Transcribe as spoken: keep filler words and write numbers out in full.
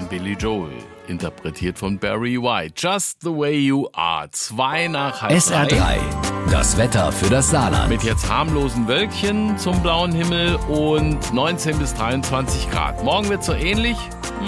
ein Billy Joel, interpretiert von Barry White. Just the way you are. Zwei nach halb S R drei, das Wetter für das Saarland. Mit jetzt harmlosen Wölkchen zum blauen Himmel und neunzehn bis dreiundzwanzig Grad. Morgen wird so ähnlich.